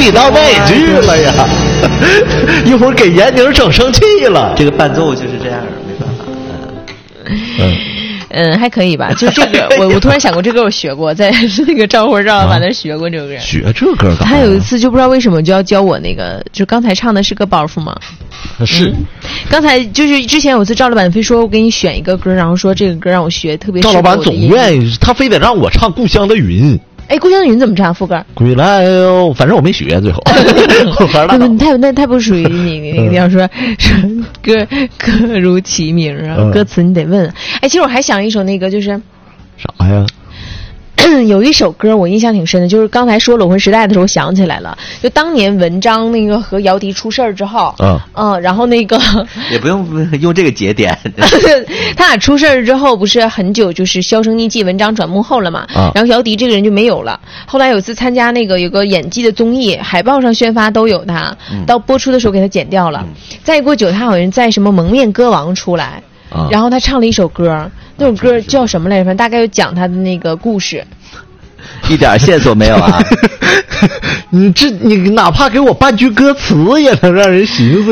你到哪去了呀？一会儿给闫宁整生气了。 这个伴奏就是这样，没办法。 还可以吧，就是这个，我突然想过，这歌我学过，在那个赵慧赵老板那学过这个歌。 学这歌干嘛？ 他有一次就不知道为什么就要教我那个，就刚才唱的是个包袱吗？ 是， 刚才就是之前有一次赵老板非说我给你选一个歌，然后说这个歌让我学，特别赵老板总愿意，他非得让我唱《故乡的云》。 哎，故乡的云怎么唱副歌？ 归来哟，反正我没学，最后。 太不属于你要说歌如其名啊，歌词你得问。哎，其实我还想一首那个就是啥呀？ 有一首歌我印象挺深的，就是刚才说裸婚时代的时候想起来了，就当年文章那个和姚笛出事儿之后，然后那个也不用用这个节点， 他俩出事儿之后不是很久就是销声匿迹，文章转幕后了嘛，然后姚笛这个人就没有了。后来有一次参加那个有个演技的综艺，海报上宣发都有他，到播出的时候给他剪掉了。再过久，他好像在什么蒙面歌王出来，然后他唱了一首歌。那首歌叫什么来着？反正大概就讲他的那个故事， 一点线索没有啊！ 你哪怕给我半句歌词，也能让人寻思。